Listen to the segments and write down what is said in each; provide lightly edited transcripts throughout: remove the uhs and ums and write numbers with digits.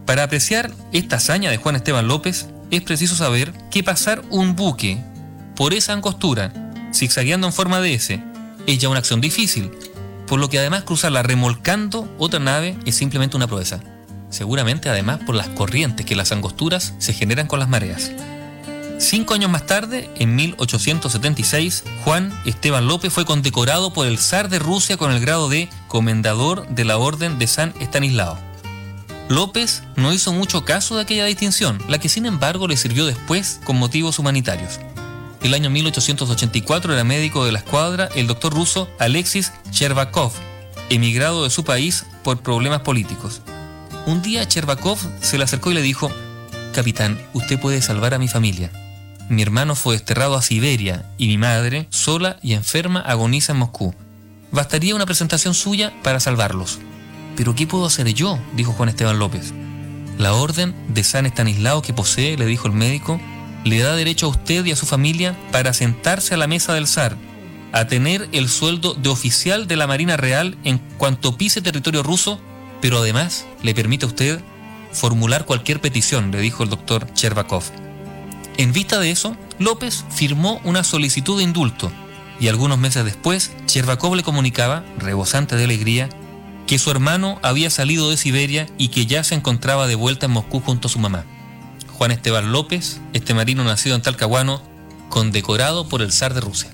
Para apreciar esta hazaña de Juan Esteban López, es preciso saber que pasar un buque por esa angostura, zigzagueando en forma de S, es ya una acción difícil, por lo que además cruzarla remolcando otra nave es simplemente una proeza. Seguramente además por las corrientes que las angosturas se generan con las mareas. 5 años más tarde, en 1876, Juan Esteban López fue condecorado por el zar de Rusia con el grado de Comendador de la Orden de San Estanislao. López no hizo mucho caso de aquella distinción, la que sin embargo le sirvió después con motivos humanitarios. El año 1884 era médico de la escuadra el doctor ruso Alexis Chervakov, emigrado de su país por problemas políticos. Un día Chervakov se le acercó y le dijo: «Capitán, usted puede salvar a mi familia. Mi hermano fue desterrado a Siberia y mi madre, sola y enferma, agoniza en Moscú. Bastaría una presentación suya para salvarlos». «¿Pero qué puedo hacer yo?», dijo Juan Esteban López. «La orden de San Estanislao que posee», le dijo el médico, «le da derecho a usted y a su familia para sentarse a la mesa del zar, a tener el sueldo de oficial de la Marina Real en cuanto pise territorio ruso, pero además le permite a usted formular cualquier petición», le dijo el doctor Chervakov. En vista de eso, López firmó una solicitud de indulto y algunos meses después, Chervakov le comunicaba, rebosante de alegría, que su hermano había salido de Siberia y que ya se encontraba de vuelta en Moscú junto a su mamá. Juan Esteban López, este marino nacido en Talcahuano, condecorado por el zar de Rusia.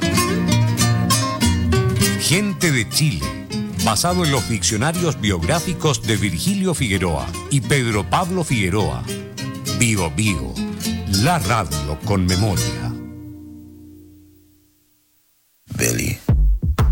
Gente de Chile, basado en los diccionarios biográficos de Virgilio Figueroa y Pedro Pablo Figueroa. Bio Bio, la radio con memoria. Billy.